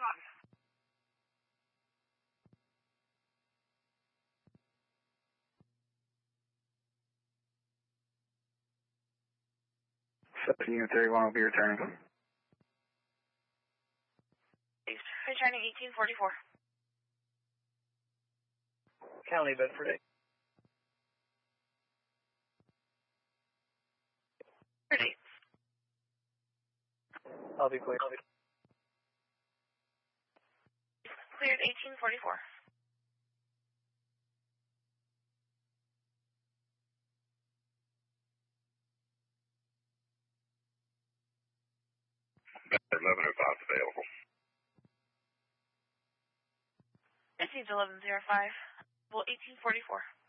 Unit 31 will be returning. Returning 1844. County Bedford. Ready. I'll be clear. Cleared 1844. Bedford 1105 available. Received 1105. Well, 1844.